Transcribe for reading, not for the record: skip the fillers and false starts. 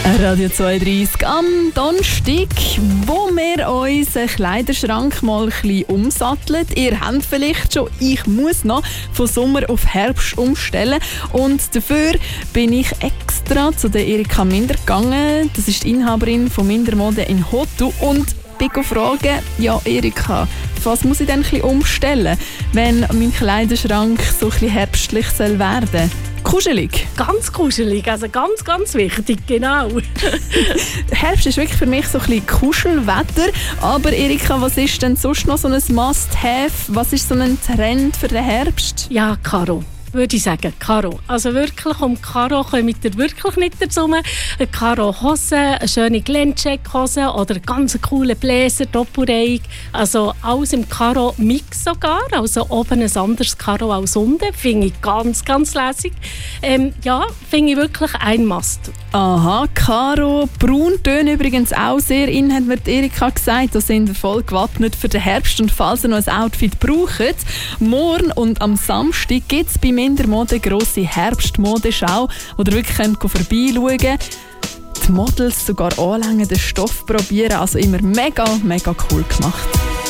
Radio 32 am Donnerstag, wo wir unseren Kleiderschrank mal ein bisschen umsatteln. Ihr habt vielleicht schon, ich muss noch von Sommer auf Herbst umstellen. Und dafür bin ich extra zu der Erika Minder gegangen. Das ist die Inhaberin von Mindermode in Hotu. Und ich frage, ja Erika, was muss ich denn ein bisschen umstellen, wenn mein Kleiderschrank so ein bisschen herbstlich soll werden? Kuschelig? Ganz kuschelig, also ganz, ganz wichtig, genau. Herbst ist wirklich für mich so ein bisschen Kuschelwetter. Aber Erika, was ist denn sonst noch so ein Must-Have? Was ist so ein Trend für den Herbst? Ja, Karo. Würde ich sagen, Karo. Also wirklich, um Karo kommt ihr wirklich nicht dazu. Eine Karo-Hose, eine schöne Glänzcheck-Hose oder einen ganz coolen Bläser, doppelreihig. Also alles im Karo-Mix sogar. Also oben ein anderes Karo als unten. Finde ich ganz, ganz lässig. Ja, finde ich wirklich ein Must. Aha, Karo, Brauntöne übrigens auch sehr in, hat mir Erika gesagt. Da sind wir voll gewappnet für den Herbst. Und falls ihr noch ein Outfit braucht, morgen und am Samstag gibt es bei Mindermode grosse Herbstmodeschau, wo ihr wirklich vorbeischauen könnt. Die Models sogar anlängen, den Stoff probieren. Also immer mega, mega cool gemacht.